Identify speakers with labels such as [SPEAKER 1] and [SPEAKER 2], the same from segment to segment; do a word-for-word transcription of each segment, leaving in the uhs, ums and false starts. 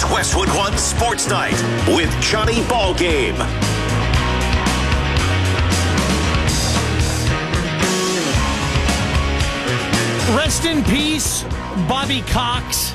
[SPEAKER 1] It's Westwood One Sports Night with Johnny Ballgame.
[SPEAKER 2] Rest in peace, Bobby Cox.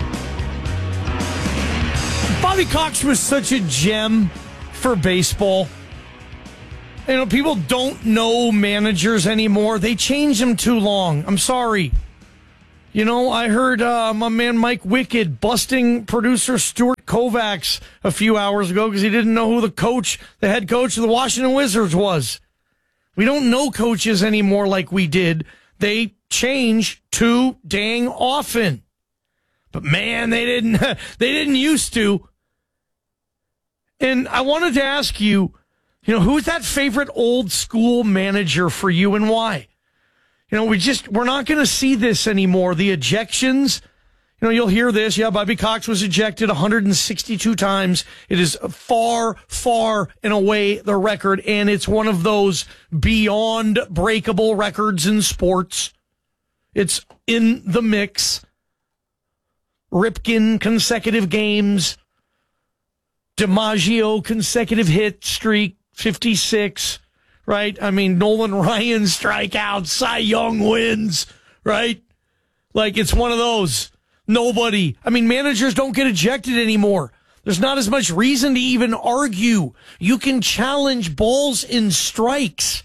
[SPEAKER 2] Bobby Cox was such a gem for baseball. You know, people don't know managers anymore. They change them too long. I'm sorry. You know, I heard uh, my man Mike Wicked busting producer Stuart Kovacs a few hours ago because he didn't know who the coach, the head coach of the Washington Wizards was. We don't know coaches anymore like we did. They change too dang often. But man, they didn't they didn't used to. And I wanted to ask you, you know, who's that favorite old school manager for you and why? You know, we just, we're not going to see this anymore. The ejections, you know, you'll hear this. Yeah, Bobby Cox was ejected one hundred sixty-two times. It is far, far and away the record, and it's one of those beyond breakable records in sports. It's in the mix. Ripken consecutive games. DiMaggio consecutive hit streak, fifty-six. Right? I mean, Nolan Ryan strikeouts, Cy Young wins, right? Like, it's one of those. Nobody. I mean, managers don't get ejected anymore. There's not as much reason to even argue. You can challenge balls in strikes.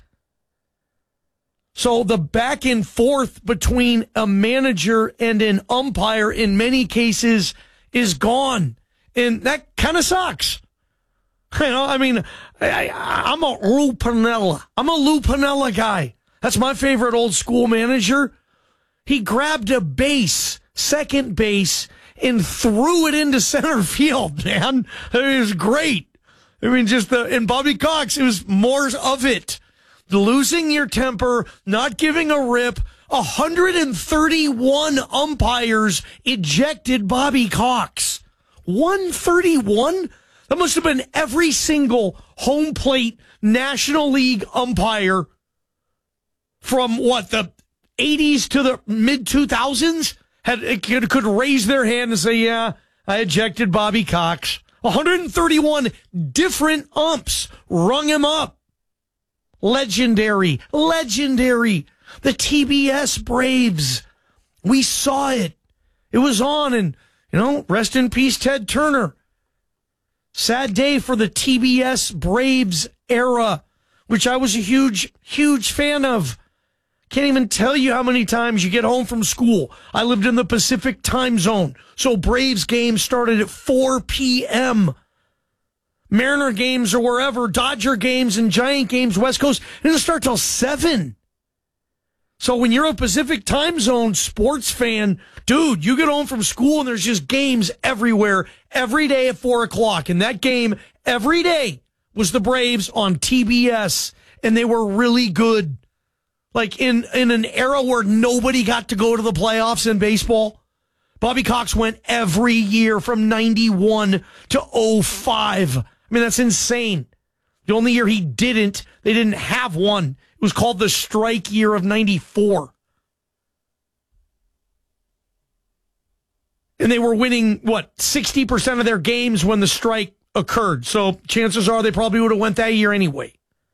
[SPEAKER 2] So the back and forth between a manager and an umpire in many cases is gone. And that kind of sucks. You know, I mean, I, I, I'm a Lou Piniella. I'm a Lou Piniella guy. That's my favorite old school manager. He grabbed a base, second base, and threw it into center field, man. It was great. I mean, just the, and Bobby Cox, it was more of it. Losing your temper, not giving a rip. one hundred thirty-one umpires ejected Bobby Cox. one hundred thirty-one? That must have been every single home plate National League umpire from what, the eighties to the mid two thousands had could, could raise their hand and say, yeah, I ejected Bobby Cox. one hundred thirty-one different umps rung him up. Legendary, legendary. The T B S Braves. We saw it. It was on, and, you know, rest in peace, Ted Turner. Sad day for the T B S Braves era, which I was a huge, huge fan of. Can't even tell you how many times you get home from school. I lived in the Pacific time zone, so Braves games started at four p.m. Mariner games or wherever, Dodger games and Giant games, West Coast, it doesn't start till seven. So when you're a Pacific time zone sports fan, dude, you get home from school and there's just games everywhere, every day at four o'clock. And that game every day was the Braves on T B S, and they were really good. Like in, in an era where nobody got to go to the playoffs in baseball, Bobby Cox went every year from ninety-one to oh five. I mean, that's insane. The only year he didn't, they didn't have one. It was called the strike year of ninety-four. And they were winning, what, sixty percent of their games when the strike occurred. So chances are they probably would have went that year anyway.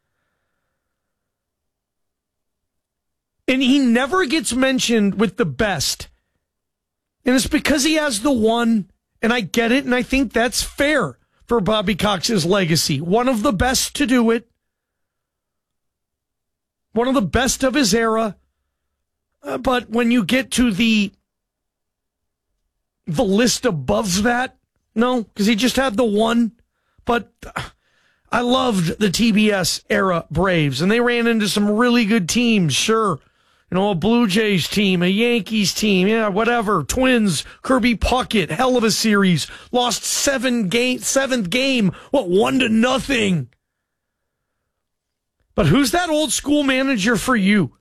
[SPEAKER 2] And he never gets mentioned with the best. And it's because he has the one, and I get it, and I think that's fair for Bobby Cox's legacy. One of the best to do it. One of the best of his era. Uh, but when you get to the the list above that, no, because he just had the one. But uh, I loved the T B S era Braves, and they ran into some really good teams, sure. You know, a Blue Jays team, a Yankees team, yeah, whatever. Twins, Kirby Puckett, hell of a series. Lost seven game, seventh game, what, one to nothing. But who's that old school manager for you?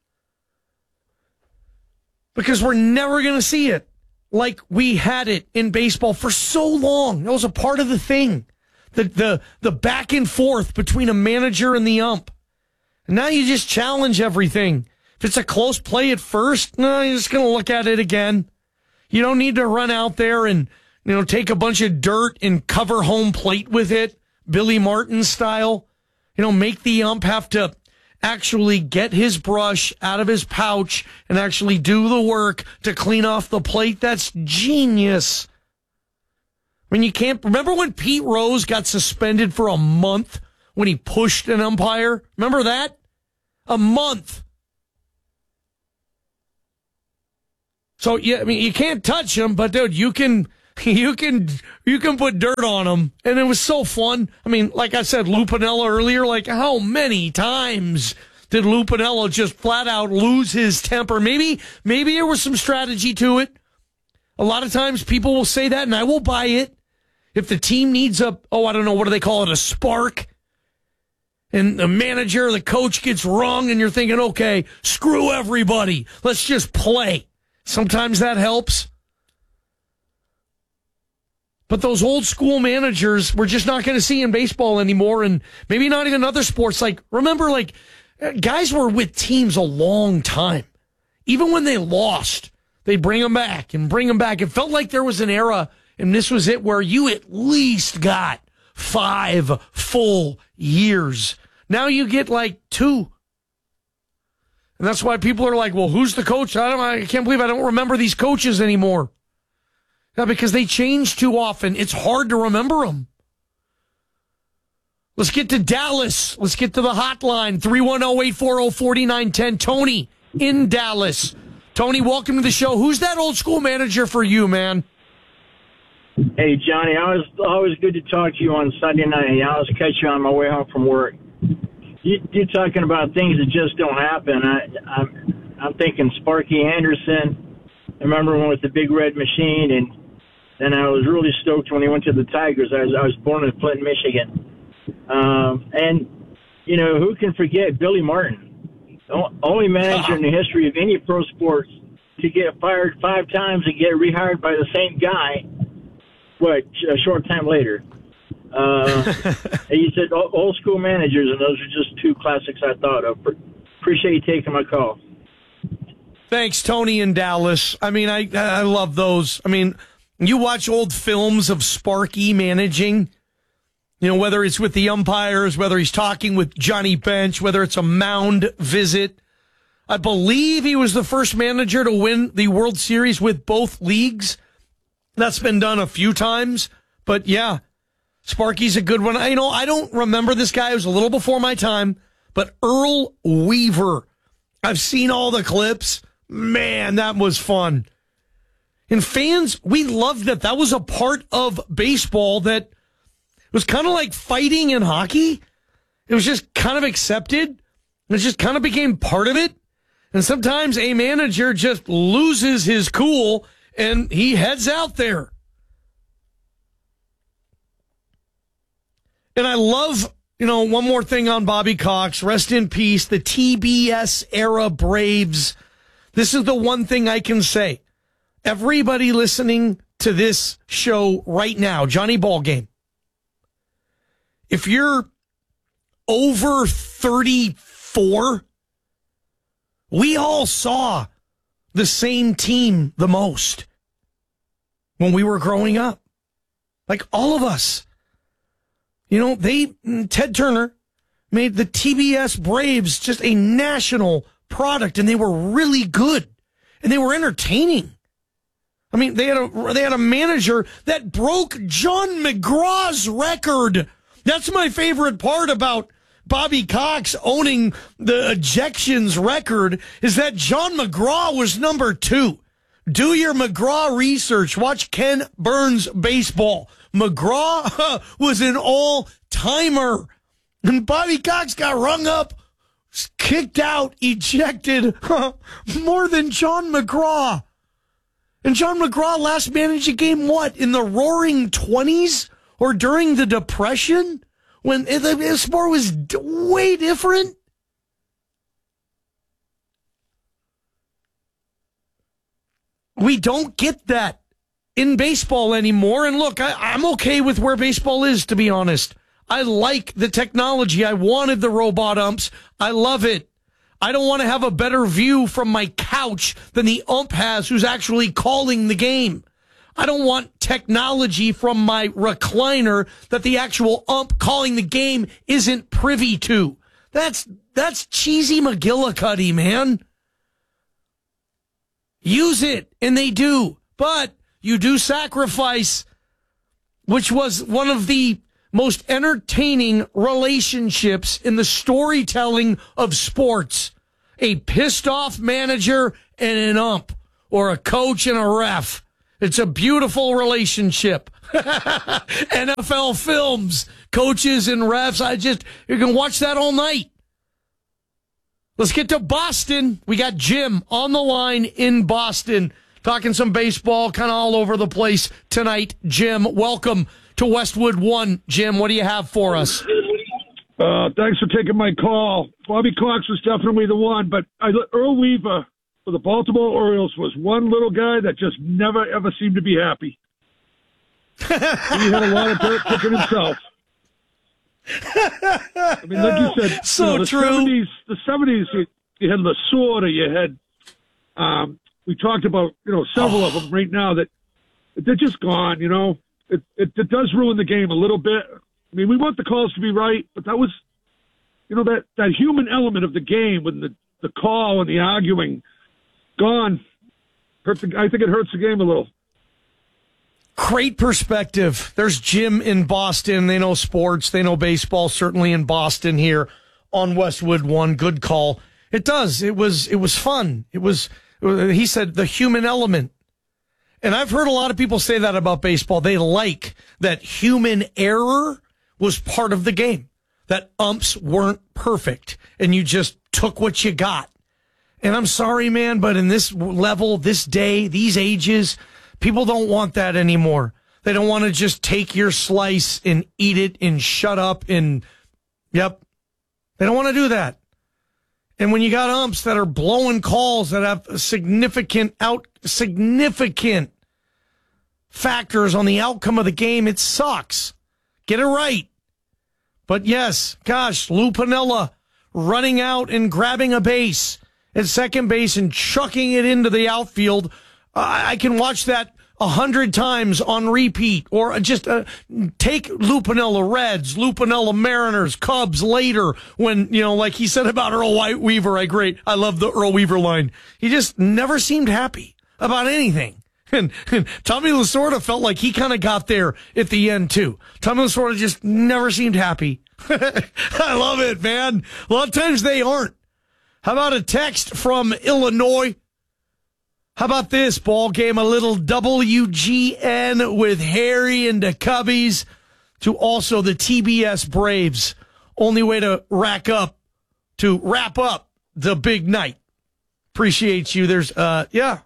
[SPEAKER 2] Because we're never going to see it like we had it in baseball for so long. That was a part of the thing. The, the, the back and forth between a manager and the ump. And now you just challenge everything. If it's a close play at first, no, you're just going to look at it again. You don't need to run out there and you know, take a bunch of dirt and cover home plate with it, Billy Martin style. You know, make the ump have to actually get his brush out of his pouch and actually do the work to clean off the plate. That's genius. I mean, you can't... Remember when Pete Rose got suspended for a month when he pushed an umpire? Remember that? A month. So, yeah, I mean, you can't touch him, but, dude, you can... You can you can put dirt on them, and it was so fun. I mean, like I said, Lou Piniella earlier, like how many times did Lou Piniella just flat out lose his temper? Maybe maybe there was some strategy to it. A lot of times people will say that, and I will buy it. If the team needs a, oh, I don't know, what do they call it, a spark, and the manager or the coach gets wrong, and you're thinking, okay, screw everybody. Let's just play. Sometimes that helps. But those old school managers, we're just not going to see in baseball anymore, and maybe not even other sports. Like, remember, like, guys were with teams a long time. Even when they lost, they bring them back and bring them back. It felt like there was an era, and this was it, where you at least got five full years. Now you get like two. And that's why people are like, well, who's the coach? I don't. I can't believe I don't remember these coaches anymore. Yeah, because they change too often. It's hard to remember them. Let's get to Dallas. Let's get to the hotline. three one zero, eight four zero, four nine one zero. Tony in Dallas. Tony, welcome to the show. Who's that old school manager for you, man?
[SPEAKER 3] Hey, Johnny. Always, always good to talk to you on Sunday night. I always catch you on my way home from work. You, you're talking about things that just don't happen. I, I'm, I'm thinking Sparky Anderson. I remember when with the Big Red Machine, and then I was really stoked when he went to the Tigers. I was, I was born in Flint, Michigan. Um, and, you know, who can forget Billy Martin? O- only manager in the history of any pro sports to get fired five times and get rehired by the same guy, what, a short time later. Uh, he said old school managers, and those are just two classics I thought of. Appreciate you taking my call.
[SPEAKER 2] Thanks, Tony in Dallas. I mean, I I love those. I mean, you watch old films of Sparky managing, you know, whether it's with the umpires, whether he's talking with Johnny Bench, whether it's a mound visit. I believe he was the first manager to win the World Series with both leagues. That's been done a few times. But, yeah, Sparky's a good one. I, you know, I don't remember this guy. It was a little before my time. But Earl Weaver, I've seen all the clips. Man, that was fun. And fans, we loved that. That was a part of baseball that was kind of like fighting in hockey. It was just kind of accepted. It just kind of became part of it. And sometimes a manager just loses his cool and he heads out there. And I love, you know, one more thing on Bobby Cox. Rest in peace. The T B S era Braves. This is the one thing I can say. Everybody listening to this show right now, Johnny Ballgame, if you're over thirty-four, we all saw the same team the most when we were growing up. Like all of us. You know, they, Ted Turner made the T B S Braves just a national product, and they were really good, and they were entertaining. I mean, they had a they had a manager that broke John McGraw's record. That's my favorite part about Bobby Cox owning the ejections record, is that John McGraw was number two. Do your McGraw research. Watch Ken Burns baseball. McGraw was an all-timer. And Bobby Cox got rung up, kicked out, ejected more than John McGraw. And John McGraw last managed a game, what, in the roaring twenties or during the Depression when the sport was way different? We don't get that in baseball anymore. And look, I, I'm okay with where baseball is, to be honest. I like the technology. I wanted the robot umps. I love it. I don't want to have a better view from my couch than the ump has who's actually calling the game. I don't want technology from my recliner that the actual ump calling the game isn't privy to. That's that's cheesy McGillicuddy, man. Use it, and they do. But you do sacrifice, which was one of the most entertaining relationships in the storytelling of sports. A pissed-off manager and an ump, or a coach and a ref. It's a beautiful relationship. N F L films, coaches and refs. I just, you can watch that all night. Let's get to Boston. We got Jim on the line in Boston, talking some baseball, kind of all over the place tonight. Jim, welcome to Westwood One. Jim, what do you have for us?
[SPEAKER 4] Uh, thanks for taking my call. Bobby Cox was definitely the one, but I, Earl Weaver for the Baltimore Orioles was one little guy that just never, ever seemed to be happy. He had a lot of dirt kicking himself. I mean, like you said,
[SPEAKER 2] so
[SPEAKER 4] you know, the
[SPEAKER 2] true.
[SPEAKER 4] seventies, the seventies, you, you had Lasorda, you had, um, we talked about, you know, several oh. of them right now that they're just gone, you know. It, it, it does ruin the game a little bit. I mean, we want the calls to be right, but that was, you know, that, that human element of the game when the, the call and the arguing gone. Hurt the, I think it hurts the game a little.
[SPEAKER 2] Great perspective. There's Jim in Boston. They know sports. They know baseball, certainly in Boston here on Westwood One. Good call. It does. It was, it was fun. It was, he said the human element. And I've heard a lot of people say that about baseball. They like that human error was part of the game, that umps weren't perfect and you just took what you got. And I'm sorry, man, but in this level, this day, these ages, people don't want that anymore. They don't want to just take your slice and eat it and shut up and, yep. They don't want to do that. And when you got umps that are blowing calls that have significant out, significant factors on the outcome of the game, it sucks. Get it right. But yes, gosh, Lou Piniella running out and grabbing a base at second base and chucking it into the outfield. Uh, I can watch that a hundred times on repeat, or just uh, take Lou Piniella Reds, Lou Piniella Mariners, Cubs later when, you know, like he said about Earl White Weaver, I great. I love the Earl Weaver line. He just never seemed happy about anything. And, and Tommy Lasorda felt like he kind of got there at the end too. Tommy Lasorda just never seemed happy. I love it, man. A lot of times they aren't. How about a text from Illinois? How about this ball game? A little W G N with Harry and the Cubbies to also the T B S Braves. Only way to rack up, to wrap up the big night. Appreciate you. There's, uh, yeah.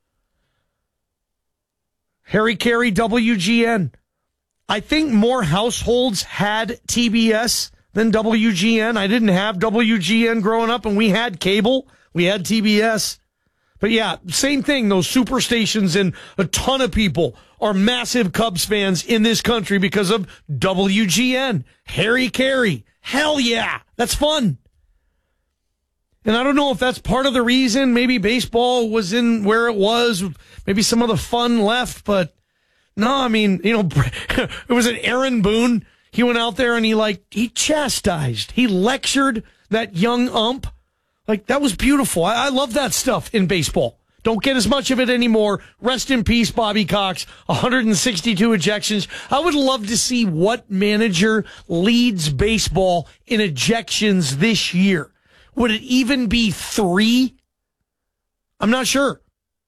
[SPEAKER 2] Harry Carey, W G N. I think more households had T B S than W G N. I didn't have W G N growing up, and we had cable. We had T B S. But yeah, same thing. Those super stations, and a ton of people are massive Cubs fans in this country because of W G N. Harry Carey. Hell yeah. That's fun. And I don't know if that's part of the reason. Maybe baseball was in where it was. Maybe some of the fun left. But no, I mean, you know, it was an Aaron Boone. He went out there and he like, he chastised. He lectured that young ump. Like, that was beautiful. I, I love that stuff in baseball. Don't get as much of it anymore. Rest in peace, Bobby Cox. one hundred sixty-two ejections. I would love to see what manager leads baseball in ejections this year. Would it even be three? I'm not sure.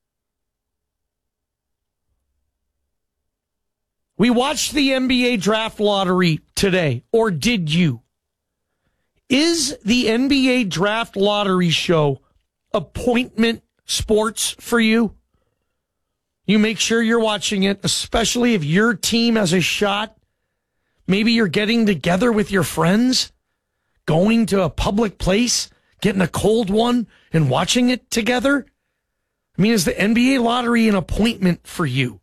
[SPEAKER 2] We watched the N B A draft lottery today, or did you? Is the N B A draft lottery show appointment sports for you? You make sure you're watching it, especially if your team has a shot. Maybe you're getting together with your friends, going to a public place, getting a cold one, and watching it together. I mean, is the N B A lottery an appointment for you?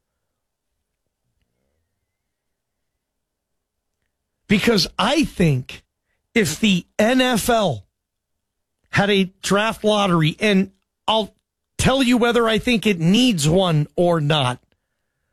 [SPEAKER 2] Because I think if the N F L had a draft lottery, and I'll tell you whether I think it needs one or not,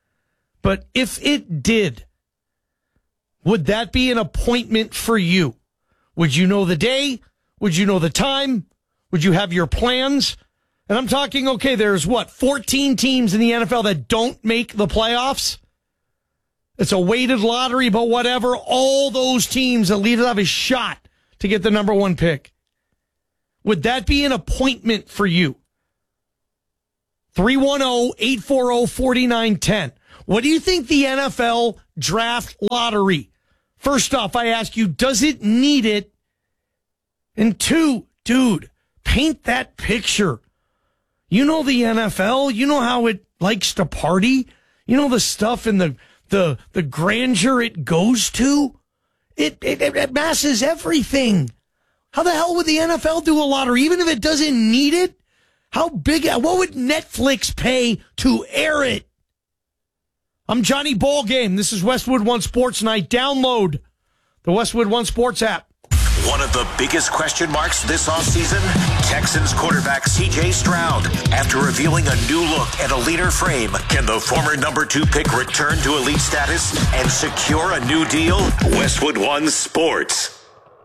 [SPEAKER 2] But if it did, would that be an appointment for you? Would you know the day? Would you know the time? Would you have your plans? And I'm talking, okay, there's what, fourteen teams in the N F L that don't make the playoffs? It's a weighted lottery, but whatever. All those teams at least have a shot to get the number one pick. Would that be an appointment for you? three one zero, eight four zero, four nine one zero. What do you think the N F L draft lottery? First off, I ask you, does it need it? And two, dude, paint that picture. You know the N F L. You know how it likes to party. You know the stuff and the the the grandeur it goes to. It it, it masses everything. How the hell would the N F L do a lottery, even if it doesn't need it? How big? What would Netflix pay to air it? I'm Johnny Ballgame. This is Westwood One Sports Night. Download the Westwood One Sports app.
[SPEAKER 1] One of the biggest question marks this offseason, Texans quarterback C J Stroud. After revealing a new look and a leaner frame, can the former number two pick return to elite status and secure a new deal? Westwood One Sports.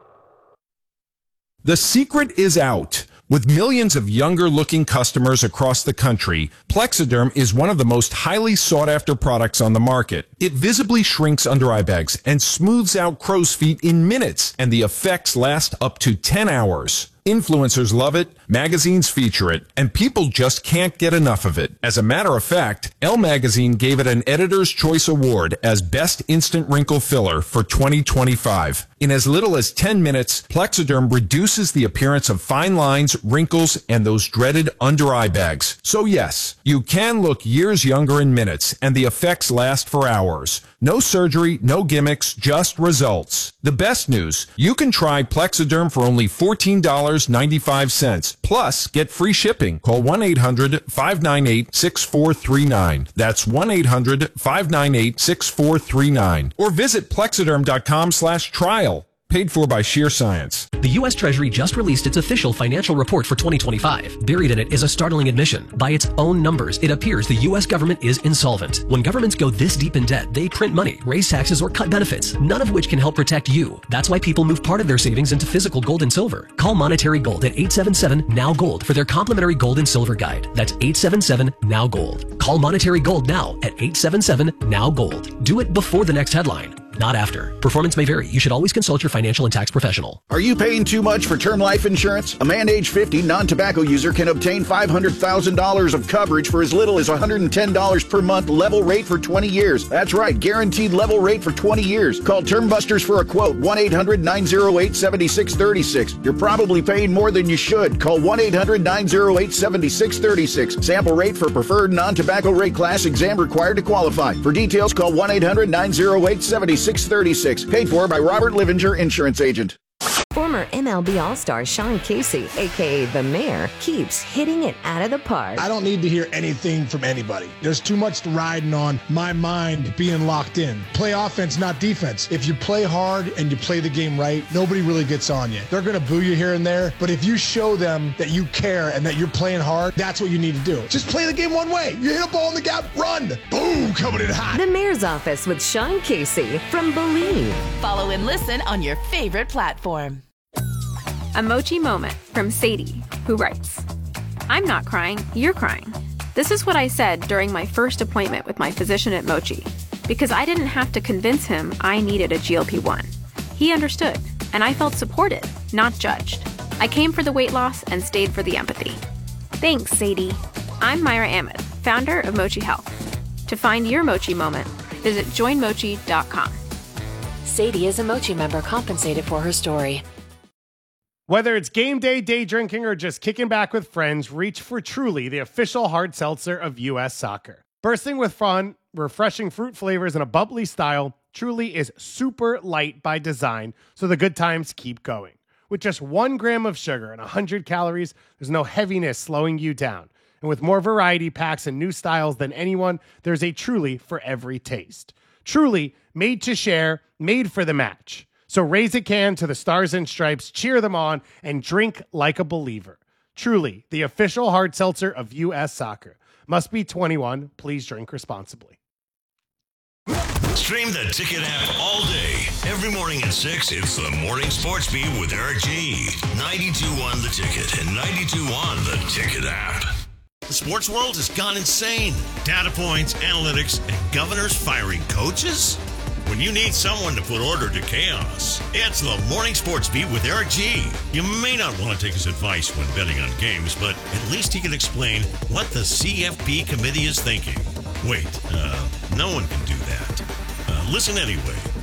[SPEAKER 5] The secret is out. With millions of younger-looking customers across the country, Plexiderm is one of the most highly sought-after products on the market. It visibly shrinks under-eye bags and smooths out crow's feet in minutes, and the effects last up to ten hours. Influencers love it, magazines feature it, and people just can't get enough of it. As a matter of fact, Elle Magazine gave it an Editor's Choice Award as Best Instant Wrinkle Filler for twenty twenty-five. In as little as ten minutes, Plexiderm reduces the appearance of fine lines, wrinkles, and those dreaded under-eye bags. So yes, you can look years younger in minutes, and the effects last for hours. No surgery, no gimmicks, just results. The best news, you can try Plexiderm for only fourteen dollars and ninety-five cents. Plus, get free shipping. Call one eight hundred, five nine eight, six four three nine. That's one eight hundred, five nine eight, six four three nine. Or visit plexiderm.com slash trial. Paid for by Sheer Science.
[SPEAKER 6] The U S Treasury just released its official financial report for twenty twenty-five. Buried in it is a startling admission. By its own numbers, it appears the U S government is insolvent. When governments go this deep in debt, they print money, raise taxes, or cut benefits, none of which can help protect you. That's why people move part of their savings into physical gold and silver. Call Monetary Gold at eight seven seven, N O W, GOLD for their complimentary gold and silver guide. That's eight seven seven, N O W, GOLD. Call Monetary Gold now at eight seven seven, N O W, GOLD. Do it before the next headline, not after. Performance may vary. You should always consult your financial and tax professional.
[SPEAKER 7] Are you paying too much for term life insurance? A man age fifty, non-tobacco user can obtain five hundred thousand dollars of coverage for as little as one hundred ten dollars per month, level rate for twenty years. That's right, guaranteed level rate for twenty years. Call Term Busters for a quote, one eight hundred, nine oh eight, seven six three six. You're probably paying more than you should. Call one eight hundred, nine oh eight, seven six three six. Sample rate for preferred non-tobacco rate class, exam required to qualify. For details, call one eight hundred, nine oh eight, seven six three six. Paid for by Robert Livinger, Insurance Agent.
[SPEAKER 8] Former M L B All-Star Sean Casey, a k a. The Mayor, keeps hitting it out of the park.
[SPEAKER 9] I don't need to hear anything from anybody. There's too much riding on my mind being locked in. Play offense, not defense. If you play hard and you play the game right, nobody really gets on you. They're going to boo you here and there, but if you show them that you care and that you're playing hard, that's what you need to do. Just play the game one way. You hit a ball in the gap, run. Boom, coming in hot.
[SPEAKER 8] The Mayor's Office with Sean Casey from Believe.
[SPEAKER 10] Follow and listen on your favorite platform.
[SPEAKER 11] A Mochi moment from Sadie, who writes, I'm not crying, you're crying. This is what I said during my first appointment with my physician at Mochi, because I didn't have to convince him I needed a G L P one. He understood, and I felt supported, not judged. I came for the weight loss and stayed for the empathy. Thanks, Sadie. I'm Myra Ahmed, founder of Mochi Health. To find your Mochi moment, visit join mochi dot com.
[SPEAKER 12] Sadie is a Mochi member compensated for her story.
[SPEAKER 13] Whether it's game day, day drinking, or just kicking back with friends, reach for Truly, the official hard seltzer of U S Soccer. Bursting with fun, refreshing fruit flavors, and a bubbly style, Truly is super light by design, so the good times keep going. With just one gram of sugar and one hundred calories, there's no heaviness slowing you down. And with more variety packs and new styles than anyone, there's a Truly for every taste. Truly, made to share, made for the match. So raise a can to the Stars and Stripes, cheer them on, and drink like a believer. Truly, the official hard seltzer of U S Soccer. Must be twenty-one. Please drink responsibly.
[SPEAKER 14] Stream the Ticket app all day. Every morning at six, it's the Morning Sports Beat with Eric G. ninety-two point one The Ticket and ninety-two point one The Ticket app.
[SPEAKER 15] The sports world has gone insane. Data points, analytics, and governors firing coaches? When you need someone to put order to chaos, it's the Morning Sports Beat with Eric G. You may not want to take his advice when betting on games, but at least he can explain what the C F P committee is thinking. Wait, uh, no one can do that. Uh, listen anyway.